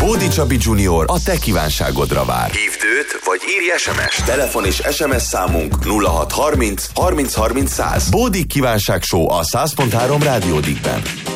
Bódi Csabi Junior a te kívánságodra vár. Hívd őt, vagy írj SMS. Telefon és SMS számunk 0630 30 30 100. Bódi kívánság show a 100.3 Rádió Dickben.